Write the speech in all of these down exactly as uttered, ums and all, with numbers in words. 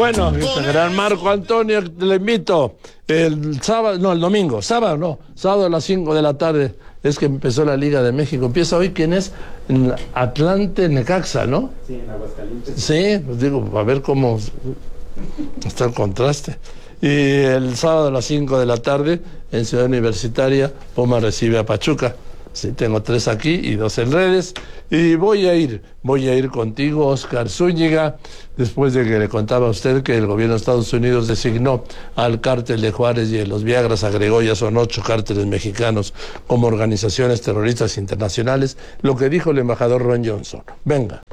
Bueno, gran Marco Antonio, le invito el sábado, no, el domingo, sábado no, sábado a las cinco de la tarde es que empezó la Liga de México. Empieza hoy, ¿quién es? En Atlante Necaxa, ¿no? Sí, en Aguascalientes. Sí, pues digo, a ver cómo está el contraste. Y el sábado a las cinco de la tarde, en Ciudad Universitaria, Puma recibe a Pachuca. Sí, tengo tres aquí y dos en redes. Y voy a ir, voy a ir contigo, Oscar Zúñiga, después de que le contaba a usted que el gobierno de Estados Unidos designó al cártel de Juárez y de los Viagras, agregó ya son ocho cárteles mexicanos como organizaciones terroristas internacionales, lo que dijo el embajador Ron Johnson. Venga.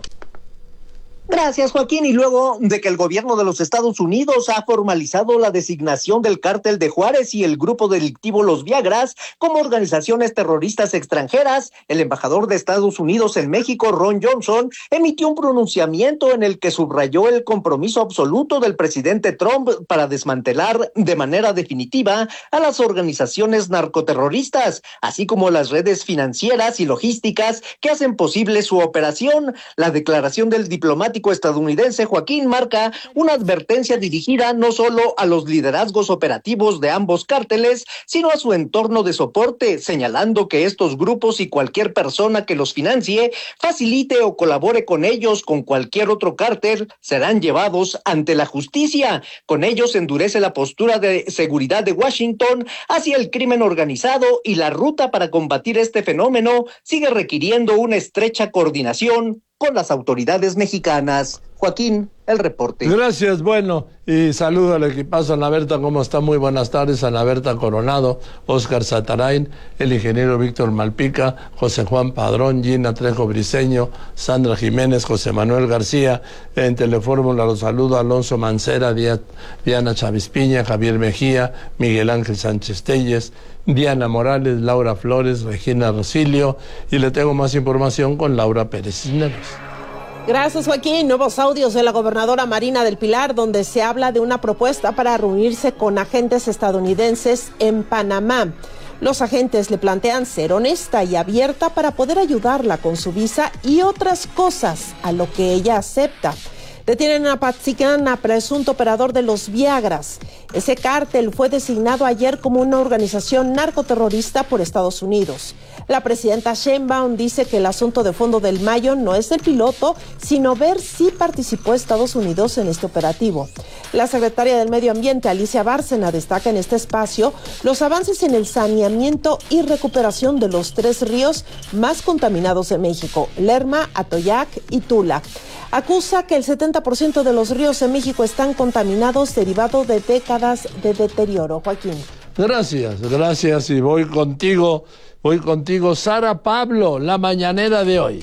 Gracias, Joaquín. Y luego de que el gobierno de los Estados Unidos ha formalizado la designación del cártel de Juárez y el grupo delictivo Los Viagras como organizaciones terroristas extranjeras, el embajador de Estados Unidos en México, Ron Johnson, emitió un pronunciamiento en el que subrayó el compromiso absoluto del presidente Trump para desmantelar de manera definitiva a las organizaciones narcoterroristas, así como las redes financieras y logísticas que hacen posible su operación. La declaración del diplomático estadounidense Joaquín marca una advertencia dirigida no solo a los liderazgos operativos de ambos cárteles, sino a su entorno de soporte, señalando que estos grupos y cualquier persona que los financie, facilite o colabore con ellos con cualquier otro cártel serán llevados ante la justicia. Con ellos endurece la postura de seguridad de Washington hacia el crimen organizado y la ruta para combatir este fenómeno sigue requiriendo una estrecha coordinación con las autoridades mexicanas. Joaquín, el reporte. Gracias, bueno, y saludo al equipazo. Ana Berta, ¿cómo está? Muy buenas tardes. Ana Berta Coronado, Oscar Satarain, el ingeniero Víctor Malpica, José Juan Padrón, Gina Trejo Briceño, Sandra Jiménez, José Manuel García. En Telefórmula los saludo Alonso Mancera, Diana Chávez Piña, Javier Mejía, Miguel Ángel Sánchez Telles, Diana Morales, Laura Flores, Regina Rosilio, y le tengo más información con Laura Pérez Cisneros. Gracias, Joaquín. Nuevos audios de la gobernadora Marina del Pilar, donde se habla de una propuesta para reunirse con agentes estadounidenses en Panamá. Los agentes le plantean ser honesta y abierta para poder ayudarla con su visa y otras cosas, a lo que ella acepta. Detienen a Patzicán, a presunto operador de los Viagras. Ese cártel fue designado ayer como una organización narcoterrorista por Estados Unidos. La presidenta Sheinbaum dice que el asunto de fondo del Mayo no es el piloto, sino ver si participó Estados Unidos en este operativo. La secretaria del Medio Ambiente, Alicia Bárcena, destaca en este espacio los avances en el saneamiento y recuperación de los tres ríos más contaminados de México, Lerma, Atoyac y Tula. Acusa que el setenta por ciento de los ríos en México están contaminados derivado de décadas de deterioro. Joaquín. Gracias, gracias, y voy contigo, voy contigo, Sara Pablo, la mañanera de hoy.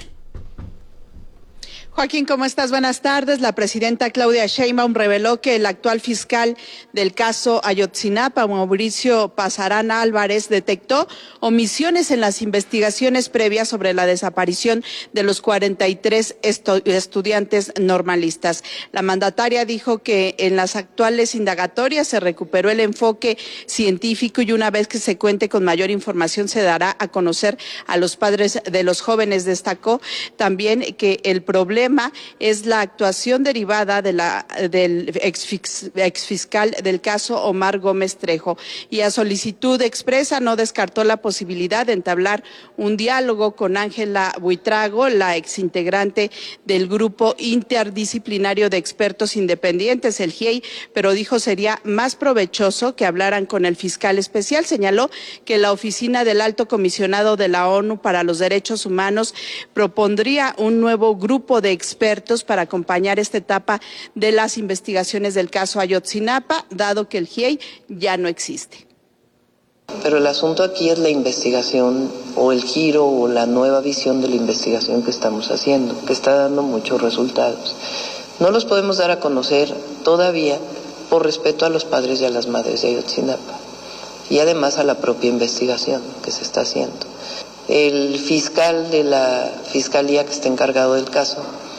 Joaquín, ¿cómo estás? Buenas tardes. La presidenta Claudia Sheinbaum reveló que el actual fiscal del caso Ayotzinapa, Mauricio Pasarán Álvarez, detectó omisiones en las investigaciones previas sobre la desaparición de los cuarenta y tres estu- estudiantes normalistas. La mandataria dijo que en las actuales indagatorias se recuperó el enfoque científico y una vez que se cuente con mayor información se dará a conocer a los padres de los jóvenes. Destacó también que el problema es la actuación derivada de la del exfiscal del caso Omar Gómez Trejo, y a solicitud expresa no descartó la posibilidad de entablar un diálogo con Ángela Buitrago, la exintegrante del grupo interdisciplinario de expertos independientes, el G I E I, pero dijo sería más provechoso que hablaran con el fiscal especial. Señaló que la oficina del Alto Comisionado de la ONU para los Derechos Humanos propondría un nuevo grupo de expertos para acompañar esta etapa de las investigaciones del caso Ayotzinapa, dado que el G I E I ya no existe. Pero el asunto aquí es la investigación o el giro o la nueva visión de la investigación que estamos haciendo, que está dando muchos resultados. No los podemos dar a conocer todavía por respeto a los padres y a las madres de Ayotzinapa y además a la propia investigación que se está haciendo. El fiscal de la fiscalía que está encargado del caso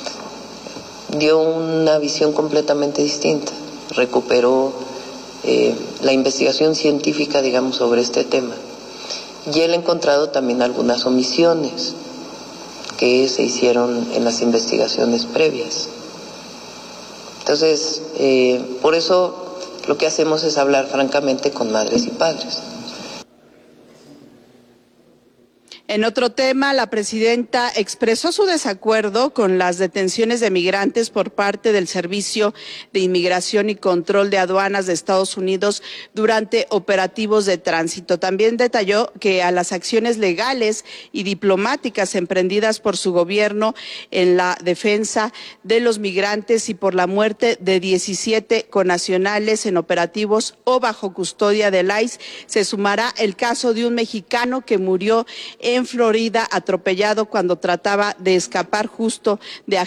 dio una visión completamente distinta, recuperó eh, la investigación científica, digamos, sobre este tema. Y él ha encontrado también algunas omisiones que se hicieron en las investigaciones previas. Entonces, eh, por eso lo que hacemos es hablar francamente con madres y padres. En otro tema, la presidenta expresó su desacuerdo con las detenciones de migrantes por parte del Servicio de Inmigración y Control de Aduanas de Estados Unidos durante operativos de tránsito. También detalló que a las acciones legales y diplomáticas emprendidas por su gobierno en la defensa de los migrantes y por la muerte de diecisiete connacionales en operativos o bajo custodia del I C E, se sumará el caso de un mexicano que murió en en Florida atropellado cuando trataba de escapar justo de